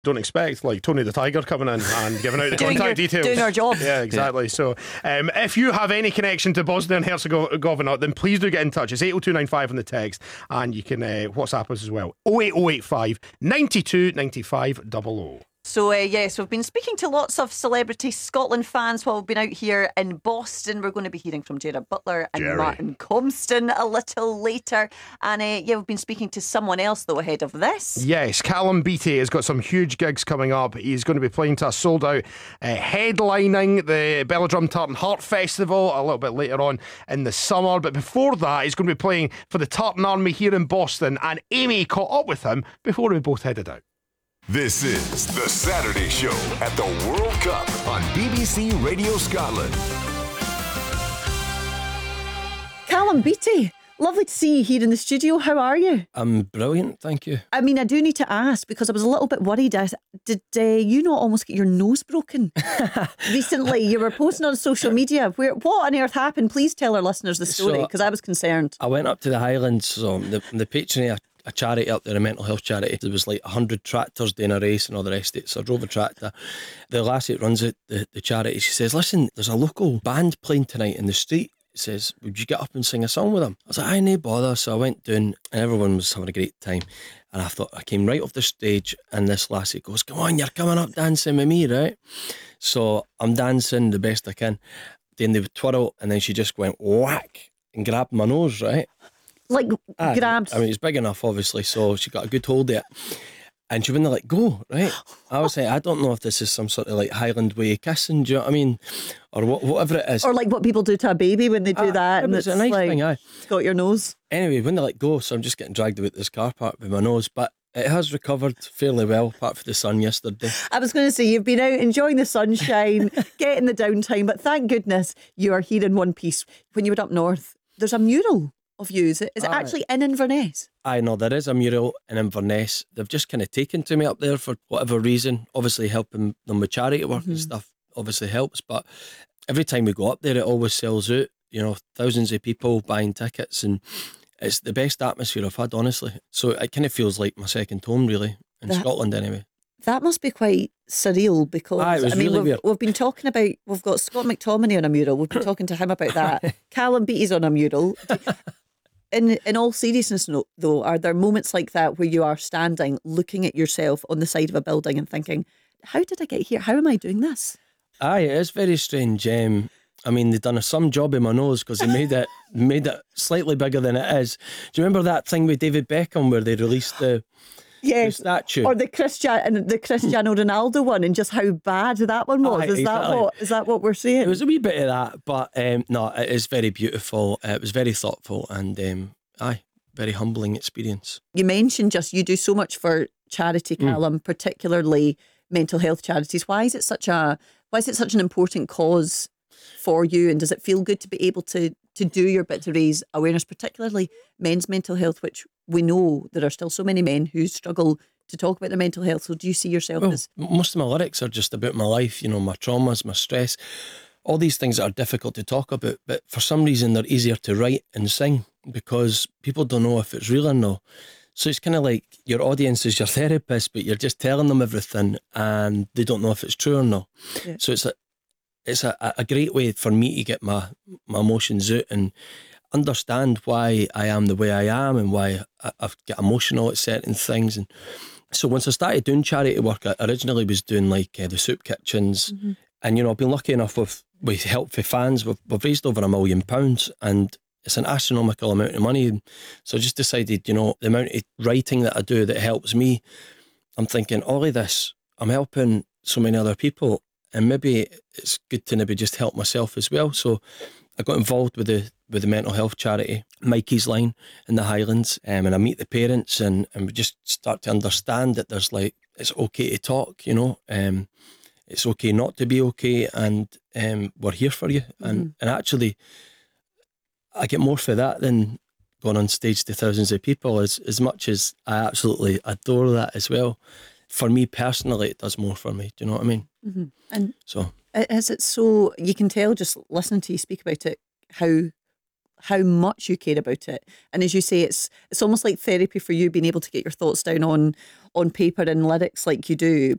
don't expect, like Tony the Tiger coming in and giving out the contact details. Doing our job. Yeah, exactly. So if you have any connection to Bosnia and Herzegovina, then please do get in touch. It's 80295 on the text, and you can WhatsApp us as well. 08085 92 95 00. So yes, we've been speaking to lots of celebrity Scotland fans while we've been out here in Boston. We're going to be hearing from Gerard Butler and Martin Compston a little later. And we've been speaking to someone else though ahead of this. Yes, Callum Beattie has got some huge gigs coming up. He's going to be playing to a sold out headlining the Belladrum Tartan Heart Festival a little bit later on in the summer. But before that, he's going to be playing for the Tartan Army here in Boston, and Amy caught up with him before we both headed out. This is The Saturday Show at the World Cup on BBC Radio Scotland. Callum Beattie, lovely to see you here in the studio. How are you? I'm brilliant, thank you. I mean, I do need to ask because I was a little bit worried. Did you not almost get your nose broken recently? You were posting on social media. What on earth happened? Please tell our listeners the story, because I was concerned. I went up to the Highlands, so the patron of a charity up there, a mental health charity. There was like 100 tractors doing a race and all the rest of it. So I drove a tractor. The lassie that runs it, the charity, she says, listen, there's a local band playing tonight in the street. He says, would you get up and sing a song with them? I was like, aye, no bother. So I went down and everyone was having a great time. And I thought, I came right off the stage and this lassie goes, come on, you're coming up dancing with me, right? So I'm dancing the best I can. Then they would twirl and then she just went whack and grabbed my nose, right? Like grabbed. I mean, it's big enough, obviously, so she got a good hold of it. And she wouldn't let go, right? I was saying, I don't know if this is some sort of like Highland way of kissing, do you know what I mean? Or whatever it is. Or like what people do to a baby when they do that. And it's a nice thing, aye. Got your nose. Anyway, when they let go, so I'm just getting dragged about this car park with my nose. But it has recovered fairly well, apart from the sun yesterday. I was going to say, you've been out enjoying the sunshine, getting the downtime, but thank goodness you are here in one piece. When you were up north, there's a mural of you. Is it actually in Inverness? I know there is a mural in Inverness. They've just kind of taken to me up there for whatever reason. Obviously helping them with charity work and stuff obviously helps, but every time we go up there it always sells out. You know, thousands of people buying tickets, and it's the best atmosphere I've had, honestly. So it kind of feels like my second home, really, in Scotland anyway. That must be quite surreal because we've been talking about, we've got Scott McTominay on a mural. We've been talking to him about that. Callum Beattie's on a mural. In all seriousness, though, are there moments like that where you are standing, looking at yourself on the side of a building and thinking, how did I get here? How am I doing this? Aye, it is very strange. I mean, they've done some job in my nose because they made it slightly bigger than it is. Do you remember that thing with David Beckham where they released the statue? Or the Cristiano Ronaldo one, and just how bad that one was. Is that what we're saying? It was a wee bit of that, but no, it is very beautiful. It was very thoughtful and very humbling experience. You mentioned you do so much for charity, Callum, particularly mental health charities. Why is it such an important cause for you, and does it feel good to be able to do your bit to raise awareness, particularly men's mental health, which we know there are still so many men who struggle to talk about their mental health? So do you see yourself as... Most of my lyrics are just about my life, you know, my traumas, my stress, all these things that are difficult to talk about, but for some reason they're easier to write and sing because people don't know if it's real or not. So it's kind of like your audience is your therapist, but you're just telling them everything and they don't know if it's true or not. Yeah. So it's a great way for me to get my emotions out and understand why I am the way I am and why I get emotional at certain things. And so once I started doing charity work, I originally was doing like the soup kitchens. And, you know, I've been lucky enough with help for fans. We've raised over £1 million, and it's an astronomical amount of money. So I just decided, you know, the amount of writing that I do that helps me, I'm thinking, all of this, I'm helping so many other people, and maybe it's good to maybe just help myself as well. So I got involved with the mental health charity, Mikey's Line in the Highlands, and I meet the parents and we just start to understand that there's like, it's okay to talk, you know, it's okay not to be okay, and we're here for you. And actually, I get more for that than going on stage to thousands of people, as much as I absolutely adore that as well. For me personally, it does more for me. Do you know what I mean? And so is it so, you can tell just listening to you speak about it, how much you care about it. And as you say, it's almost like therapy for you, being able to get your thoughts down on paper and lyrics like you do.